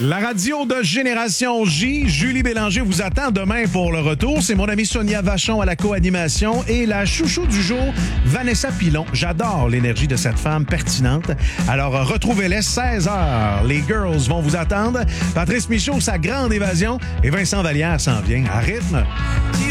La radio de Génération J, Julie Bélanger vous attend demain pour le retour. C'est mon amie Sonia Vachon à la co-animation et la chouchou du jour, Vanessa Pilon. J'adore l'énergie de cette femme pertinente. Alors, retrouvez-les 16h. Les girls vont vous attendre. Patrice Michaud, sa grande évasion. Et Vincent Vallière s'en vient à rythme.